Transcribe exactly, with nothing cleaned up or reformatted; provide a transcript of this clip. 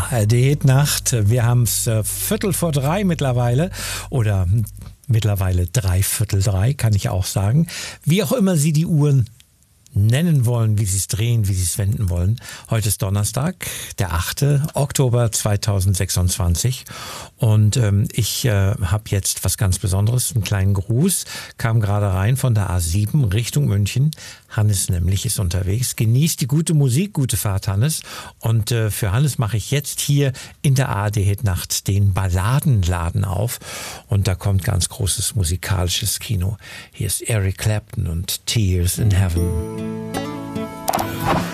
A R D-Nacht. Wir haben es äh, Viertel vor drei mittlerweile oder mittlerweile dreiviertel drei, kann ich auch sagen. Wie auch immer Sie die Uhren nennen wollen, wie Sie es drehen, wie Sie es wenden wollen. Heute ist Donnerstag, der achte Oktober zweitausendsechsundzwanzig und ähm, ich äh, habe jetzt was ganz Besonderes, einen kleinen Gruß, kam gerade rein von der A sieben Richtung München. Hannes nämlich ist unterwegs. Genießt die gute Musik, gute Fahrt Hannes. Und äh, für Hannes mache ich jetzt hier in der A R D-Nacht den Balladenladen auf und da kommt ganz großes musikalisches Kino. Hier ist Eric Clapton und Tears in Heaven.